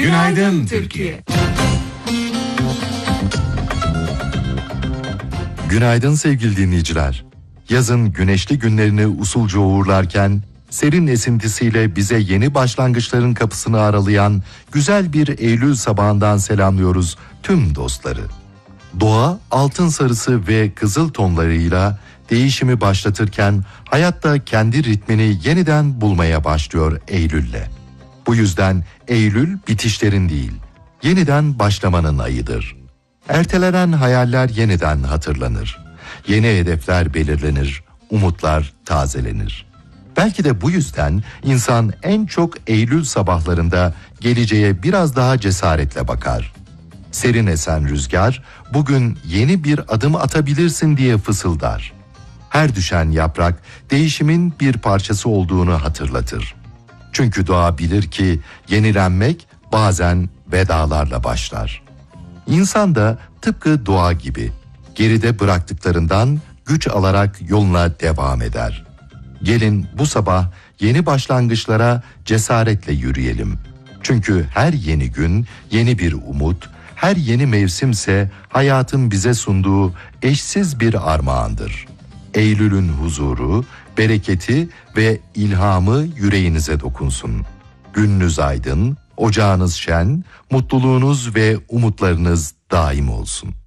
Günaydın Türkiye. Günaydın sevgili dinleyiciler. Yazın güneşli günlerini usulca uğurlarken, serin esintisiyle bize yeni başlangıçların kapısını aralayan güzel bir Eylül sabahından selamlıyoruz tüm dostları. Doğa altın sarısı ve kızıl tonlarıyla değişimi başlatırken hayatta kendi ritmini yeniden bulmaya başlıyor Eylül'le. Bu yüzden Eylül bitişlerin değil, yeniden başlamanın ayıdır. Ertelenen hayaller yeniden hatırlanır. Yeni hedefler belirlenir, umutlar tazelenir. Belki de bu yüzden insan en çok Eylül sabahlarında geleceğe biraz daha cesaretle bakar. Serin esen rüzgar, bugün yeni bir adım atabilirsin diye fısıldar. Her düşen yaprak değişimin bir parçası olduğunu hatırlatır. Çünkü doğa bilir ki yenilenmek bazen vedalarla başlar. İnsan da tıpkı doğa gibi geride bıraktıklarından güç alarak yoluna devam eder. Gelin bu sabah yeni başlangıçlara cesaretle yürüyelim. Çünkü her yeni gün yeni bir umut, her yeni mevsimse hayatın bize sunduğu eşsiz bir armağandır. Eylül'ün huzuru, bereketi ve ilhamı yüreğinize dokunsun. Gününüz aydın, ocağınız şen, mutluluğunuz ve umutlarınız daim olsun.